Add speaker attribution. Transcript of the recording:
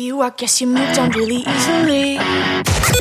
Speaker 1: you, I guess you moved on really easily.